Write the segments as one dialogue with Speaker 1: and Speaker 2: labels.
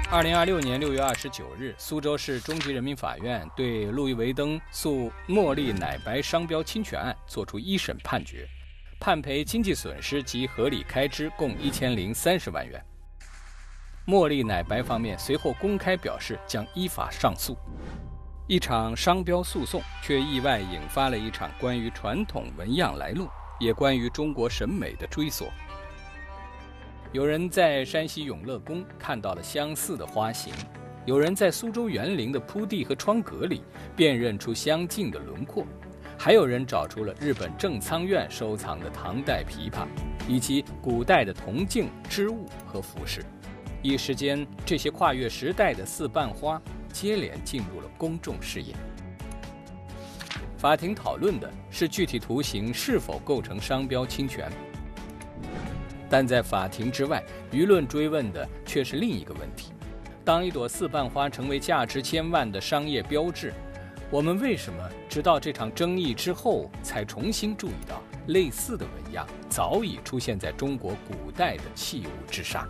Speaker 1: 2026年6月29日，苏州市中级人民法院对路易威登诉茉莉奶白商标侵权案作出一审判决，判赔经济损失及合理开支共1030万元。茉莉奶白方面随后公开表示将依法上诉。一场商标诉讼却意外引发了一场关于传统纹样来路，也关于中国审美的追索。有人在山西永乐宫看到了相似的花型，有人在苏州园林的铺地和窗格里辨认出相近的轮廓，还有人找出了日本正仓院收藏的唐代琵琶，以及古代的铜镜、织物和服饰。一时间，这些跨越时代的四瓣花接连进入了公众视野。法庭讨论的是具体图形是否构成商标侵权，但在法庭之外，舆论追问的却是另一个问题：当一朵四瓣花成为价值千万的商业标志，我们为什么直到这场争议之后才重新注意到类似的纹样早已出现在中国古代的器物之上？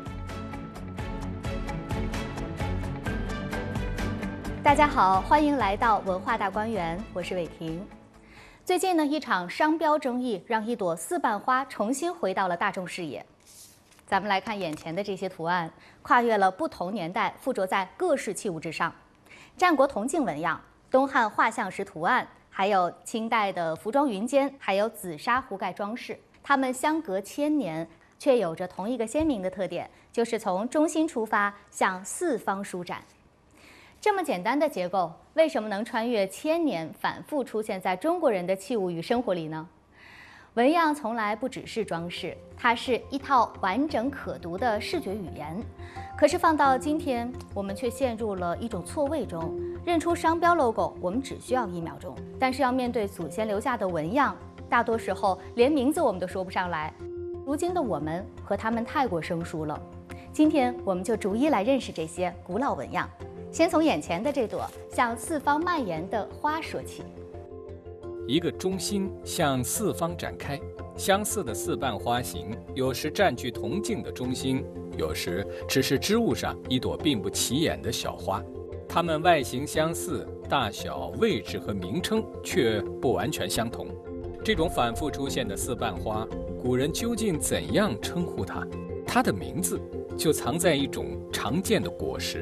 Speaker 2: 大家好，欢迎来到文化大观园，我是伟婷。最近呢，一场商标争议让一朵四瓣花重新回到了大众视野。咱们来看眼前的这些图案，跨越了不同年代，附着在各式器物之上。战国铜镜纹样、东汉画像石图案，还有清代的服装云肩，还有紫砂壶盖装饰，它们相隔千年，却有着同一个鲜明的特点，就是从中心出发，向四方舒展。这么简单的结构，为什么能穿越千年，反复出现在中国人的器物与生活里呢？纹样从来不只是装饰，它是一套完整可读的视觉语言。可是放到今天，我们却陷入了一种错位中。认出商标 logo， 我们只需要1秒钟，但是要面对祖先留下的纹样，大多时候连名字我们都说不上来。如今的我们和他们太过生疏了。今天我们就逐一来认识这些古老纹样。先从眼前的这朵向四方蔓延的花说起。
Speaker 1: 一个中心向四方展开，相似的四瓣花型，有时占据铜镜的中心，有时只是织物上一朵并不起眼的小花。它们外形相似，大小、位置和名称却不完全相同。这种反复出现的四瓣花，古人究竟怎样称呼它？它的名字就藏在一种常见的果实